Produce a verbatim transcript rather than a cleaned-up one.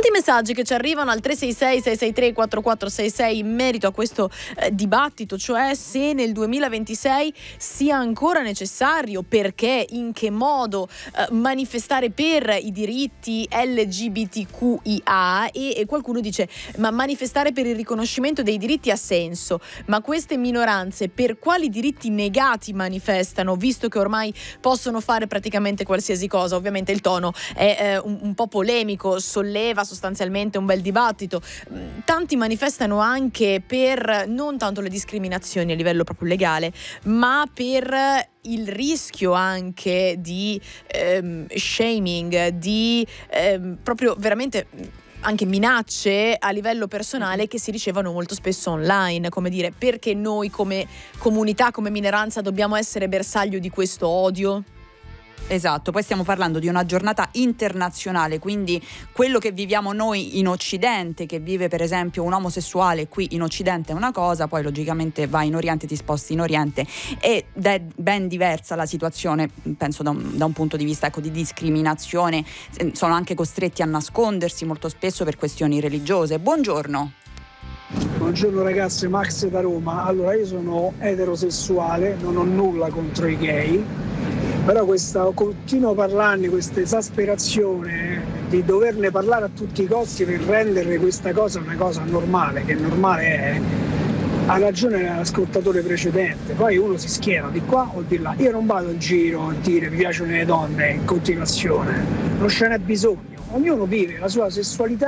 Tanti messaggi che ci arrivano al tre sei sei sei sei tre quattro quattro sei sei in merito a questo eh, dibattito, cioè se nel duemilaventisei sia ancora necessario, perché, in che modo eh, manifestare per i diritti L G B T Q I A, e, e qualcuno dice ma manifestare per il riconoscimento dei diritti ha senso, ma queste minoranze per quali diritti negati manifestano, visto che ormai possono fare praticamente qualsiasi cosa? Ovviamente il tono è eh, un, un po' polemico, solleva sostanzialmente un bel dibattito. Tanti manifestano anche per non tanto le discriminazioni a livello proprio legale, ma per il rischio anche di ehm, shaming, di ehm, proprio veramente anche minacce a livello personale che si ricevono molto spesso online, come dire, perché noi come comunità, come minoranza dobbiamo essere bersaglio di questo odio? Esatto, poi stiamo parlando di una giornata internazionale, quindi quello che viviamo noi in Occidente, che vive per esempio un omosessuale qui in Occidente è una cosa, poi logicamente vai in Oriente, ti sposti in Oriente, ed è ben diversa la situazione, penso da un, da un punto di vista ecco, di discriminazione. Sono anche costretti a nascondersi molto spesso per questioni religiose. Buongiorno. Buongiorno ragazze, Max da Roma. Allora, io sono eterosessuale, non ho nulla contro i gay, però questa continuo parlarne, questa esasperazione di doverne parlare a tutti i costi per rendere questa cosa una cosa normale, che normale è, ha ragione l'ascoltatore precedente. Poi uno si schiera di qua o di là. Io non vado in giro a dire mi piacciono le donne in continuazione, non ce n'è bisogno. Ognuno vive la sua sessualità